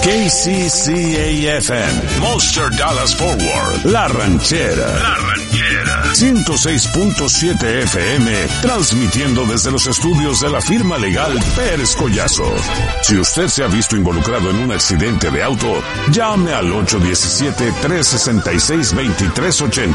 KCCA-FM, Monster Dallas Forward, La Ranchera, 106.7 FM, transmitiendo desde los estudios de la firma legal Pérez Collazo. Si usted se ha visto involucrado en un accidente de auto, llame al 817-366-2380.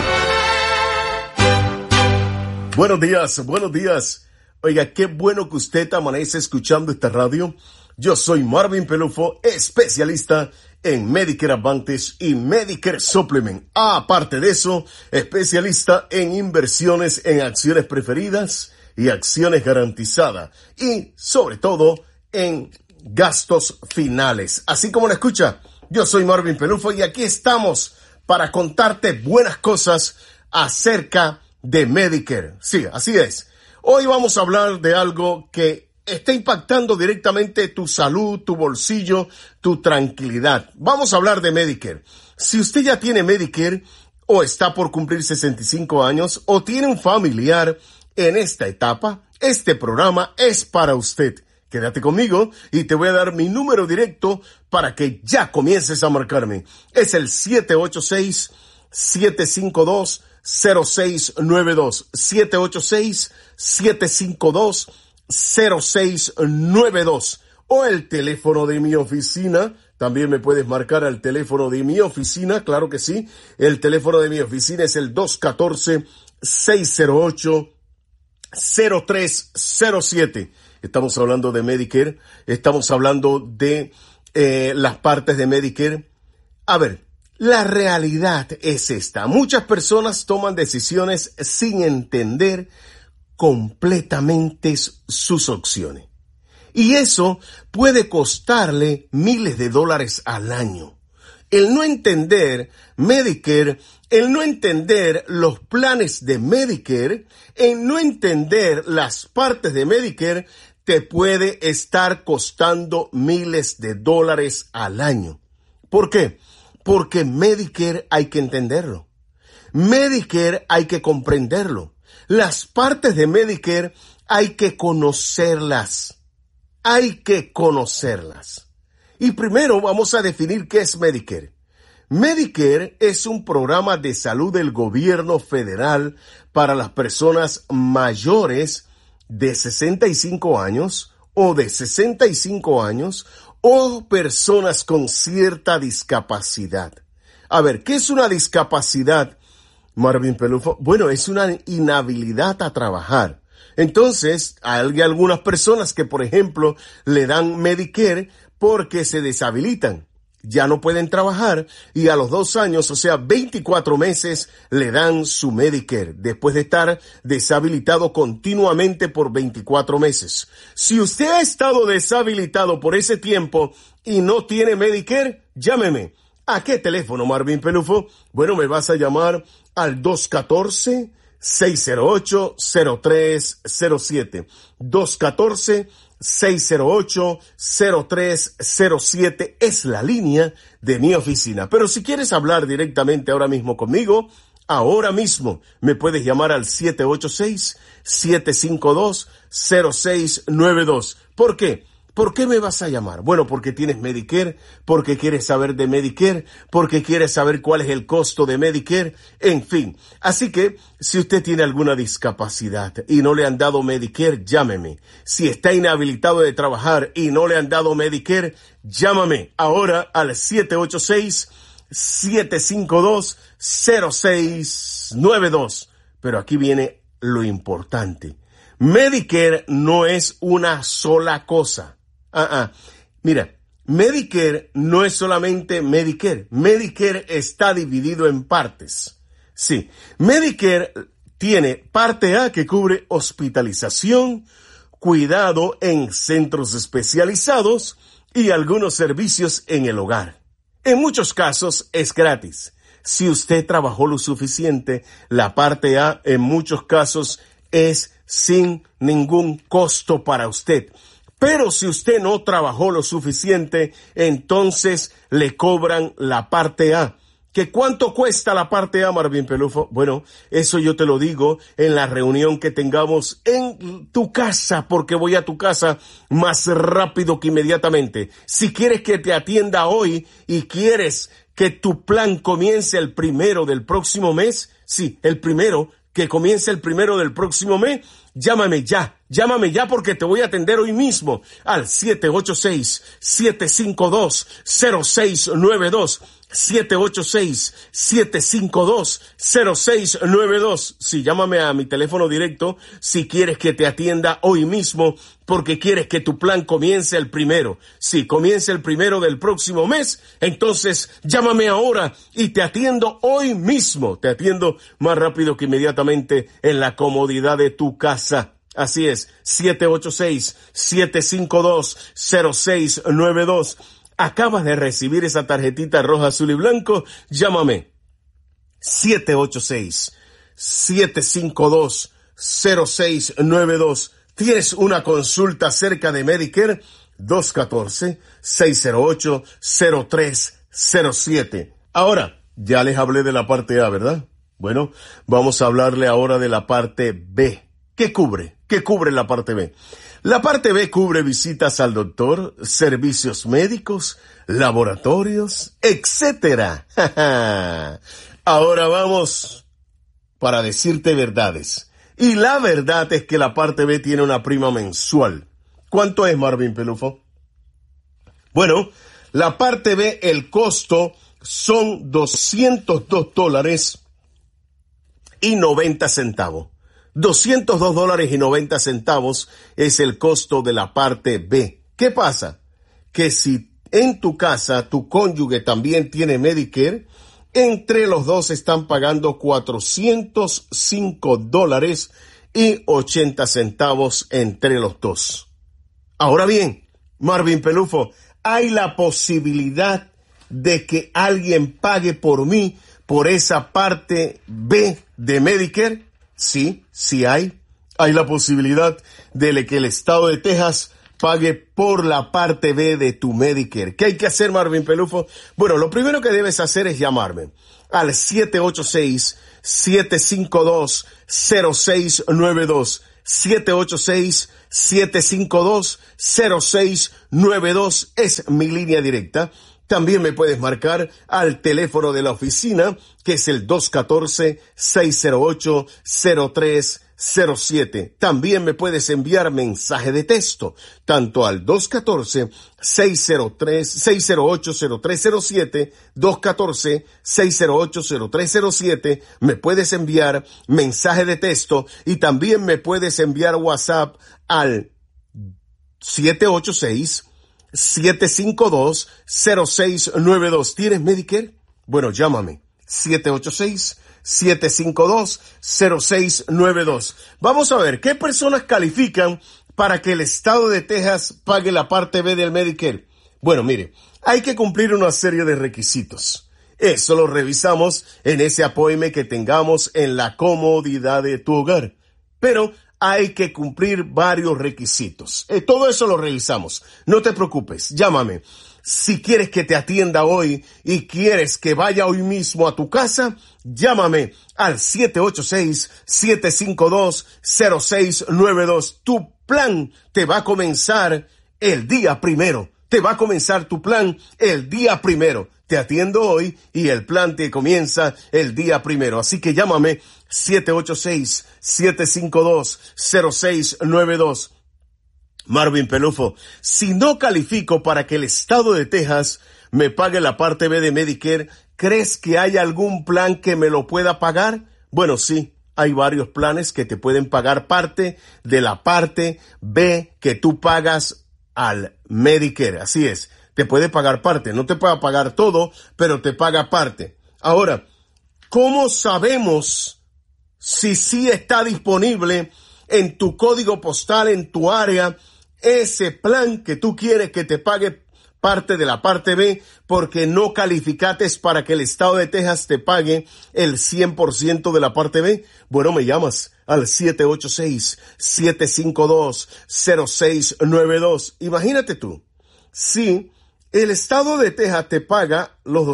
Buenos días. Oiga, qué bueno que usted amanece escuchando esta radio. Yo soy Marvin Pelufo, especialista en Medicare Advantage y Medicare Supplement. Aparte de eso, especialista en inversiones en acciones preferidas y acciones garantizadas. Y, sobre todo, en gastos finales. Así como lo escucha, yo soy Marvin Pelufo y aquí estamos para contarte buenas cosas acerca de Medicare. Sí, así es. Hoy vamos a hablar de algo que está impactando directamente tu salud, tu bolsillo, tu tranquilidad. Vamos a hablar de Medicare. Si usted ya tiene Medicare o está por cumplir 65 años o tiene un familiar en esta etapa, este programa es para usted. Quédate conmigo y te voy a dar mi número directo para que ya comiences a marcarme. Es el 786-752-0692. 786-752-0692. O el teléfono de mi oficina. También me puedes marcar al teléfono de mi oficina, claro que sí. El teléfono de mi oficina es el 214-608-0307. Estamos hablando de Medicare, estamos hablando de las partes de Medicare. A ver, la realidad es esta. Muchas personas toman decisiones sin entender completamente sus opciones. Y eso puede costarle miles de dólares al año. El no entender Medicare, el no entender los planes de Medicare, el no entender las partes de Medicare, te puede estar costando miles de dólares al año. ¿Por qué? Porque Medicare hay que entenderlo. Medicare hay que comprenderlo. Las partes de Medicare hay que conocerlas. Hay que conocerlas. Y primero vamos a definir qué es Medicare. Medicare es un programa de salud del gobierno federal para las personas mayores de 65 años o de 65 años o personas con cierta discapacidad. A ver, ¿qué es una discapacidad, Marvin Pelufo? Bueno, es una inhabilidad a trabajar. Entonces, hay algunas personas que, por ejemplo, le dan Medicare porque se deshabilitan. Ya no pueden trabajar y a los 2 años, o sea, 24 meses, le dan su Medicare después de estar deshabilitado continuamente por 24 meses. Si usted ha estado deshabilitado por ese tiempo y no tiene Medicare, llámeme. ¿A qué teléfono, Marvin Pelufo? Bueno, me vas a llamar al 214-608-0307. 214-608-0307 es la línea de mi oficina. Pero si quieres hablar directamente ahora mismo conmigo, ahora mismo me puedes llamar al 786-752-0692. ¿Por qué? ¿Por qué me vas a llamar? Bueno, porque tienes Medicare, porque quieres saber de Medicare, porque quieres saber cuál es el costo de Medicare, en fin. Así que, si usted tiene alguna discapacidad y no le han dado Medicare, llámeme. Si está inhabilitado de trabajar y no le han dado Medicare, llámame ahora al 786-752-0692. Pero aquí viene lo importante. Medicare no es una sola cosa. Mira, Medicare no es solamente Medicare. Medicare está dividido en partes. Sí, Medicare tiene parte A que cubre hospitalización, cuidado en centros especializados y algunos servicios en el hogar. En muchos casos es gratis. Si usted trabajó lo suficiente, la parte A en muchos casos es sin ningún costo para usted. Pero si usted no trabajó lo suficiente, entonces le cobran la parte A, ¿Que cuánto cuesta la parte A, Marvin Pelufo? Bueno, eso yo te lo digo en la reunión que tengamos en tu casa, porque voy a tu casa más rápido que inmediatamente. Si quieres que te atienda hoy y quieres que tu plan comience el 1 del próximo mes, sí, que comience el 1 del próximo mes, llámame ya porque te voy a atender hoy mismo al 786-752-0692, 786-752-0692. Sí, llámame a mi teléfono directo si quieres que te atienda hoy mismo porque quieres que tu plan comience el 1. Si comience el 1 del próximo mes, entonces llámame ahora y te atiendo hoy mismo. Te atiendo más rápido que inmediatamente en la comodidad de tu casa. Así es, 786-752-0692. Acabas de recibir esa tarjetita roja, azul y blanco. Llámame. 786-752-0692. ¿Tienes una consulta acerca de Medicare? 214-608-0307. Ahora, ya les hablé de la parte A, ¿verdad? Bueno, vamos a hablarle ahora de la parte B. ¿Qué cubre? ¿Qué cubre la parte B? La parte B cubre visitas al doctor, servicios médicos, laboratorios, etcétera. Ahora vamos para decirte verdades. Y la verdad es que la parte B tiene una prima mensual. ¿Cuánto es, Marvin Pelufo? Bueno, la parte B, el costo son $202.90. $202.90 es el costo de la parte B. ¿Qué pasa? Que si en tu casa tu cónyuge también tiene Medicare, entre los dos están pagando $405.80 entre los dos. Ahora bien, Marvin Pelufo, ¿hay la posibilidad de que alguien pague por mí por esa parte B de Medicare? Sí hay. Hay la posibilidad de que el estado de Texas pague por la parte B de tu Medicare. ¿Qué hay que hacer, Marvin Pelufo? Bueno, lo primero que debes hacer es llamarme al 786-752-0692. 786-752-0692 es mi línea directa. También me puedes marcar al teléfono de la oficina, que es el 214-608-0307. También me puedes enviar mensaje de texto, tanto al 214-608-0307, 214-608-0307. Me puedes enviar mensaje de texto y también me puedes enviar WhatsApp al 786-752-0692. ¿Tienes Medicare? Bueno, llámame. 786-752-0692. Vamos a ver, ¿qué personas califican para que el estado de Texas pague la parte B del Medicare? Bueno, mire, hay que cumplir una serie de requisitos. Eso lo revisamos en ese appointment que tengamos en la comodidad de tu hogar. Pero hay que cumplir varios requisitos. Todo eso lo revisamos. No te preocupes, llámame. Si quieres que te atienda hoy y quieres que vaya hoy mismo a tu casa, llámame al 786-752-0692. Tu plan te va a comenzar el día 1. Te va a comenzar tu plan el día 1. Te atiendo hoy y el plan te comienza el día 1. Así que llámame 786-752-0692. Marvin Pelufo, si no califico para que el estado de Texas me pague la parte B de Medicare, ¿crees que hay algún plan que me lo pueda pagar? Bueno, sí, hay varios planes que te pueden pagar parte de la parte B que tú pagas al Medicare. Así es, te puede pagar parte, no te puede pagar todo, pero te paga parte. Ahora, ¿cómo sabemos si sí está disponible en tu código postal, en tu área, ese plan que tú quieres que te pague parte de la parte B porque no calificates para que el estado de Texas te pague el 100% de la parte B? Bueno, me llamas al 786-752-0692. Imagínate tú, si El estado de Texas te paga los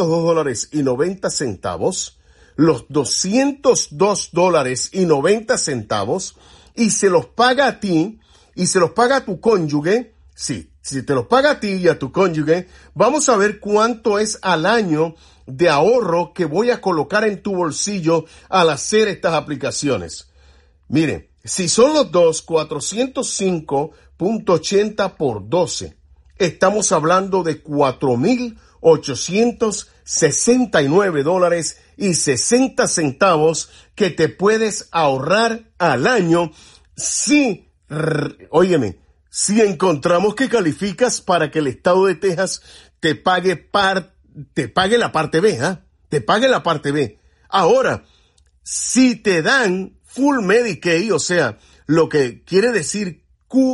$202.90, los $202.90, y se los paga a ti, y se los paga a tu cónyuge. Sí, si te los paga a ti y a tu cónyuge, vamos a ver cuánto es al año de ahorro que voy a colocar en tu bolsillo al hacer estas aplicaciones. Miren, si son los dos, 405.80 por 12. Estamos hablando de $4,869.60 que te puedes ahorrar al año si, óyeme, si encontramos que calificas para que el estado de Texas te pague la parte B, te pague la parte B. Ahora, si te dan Full Medicaid, o sea, lo que quiere decir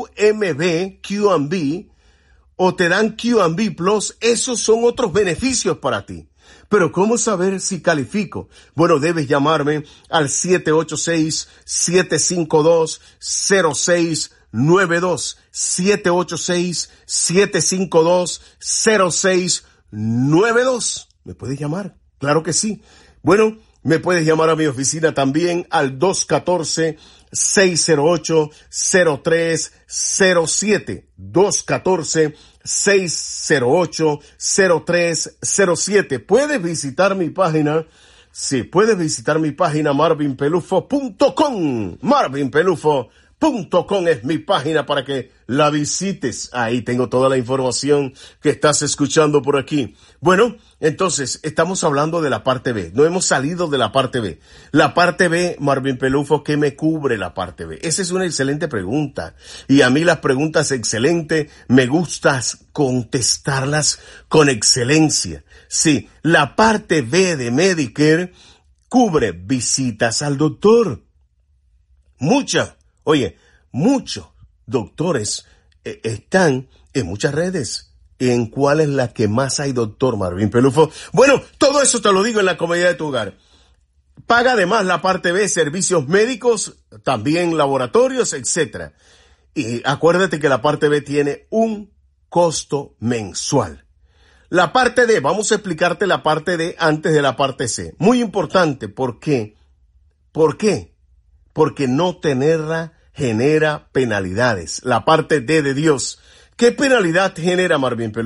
QMB, o te dan QMB Plus, esos son otros beneficios para ti. Pero ¿cómo saber si califico? Bueno, debes llamarme al 786-752-0692, 786-752-0692. ¿Me puedes llamar? Claro que sí. Bueno, me puedes llamar a mi oficina también al 214-608-0307, 214-608-0307. Puedes visitar mi página, sí, puedes visitar mi página marvinpelufo.com, marvinpelufo.com es mi página para que la visites. Ahí tengo toda la información que estás escuchando por aquí. Bueno, entonces, estamos hablando de la parte B. No hemos salido de la parte B. La parte B, Marvin Pelufo, ¿qué me cubre la parte B? Esa es una excelente pregunta. Y a mí las preguntas excelentes me gusta contestarlas con excelencia. Sí, la parte B de Medicare cubre visitas al doctor. Muchos doctores están en muchas redes. ¿En cuál es la que más hay, doctor Marvin Pelufo? Bueno, todo eso te lo digo en la comodidad de tu hogar. Paga además la parte B, servicios médicos, también laboratorios, etc. Y acuérdate que la parte B tiene un costo mensual. La parte D, vamos a explicarte la parte D antes de la parte C. Muy importante, ¿por qué? ¿Por qué? Porque no tenerla genera penalidades. La parte D de Dios. ¿Qué penalidad genera, Marvin Pelufo?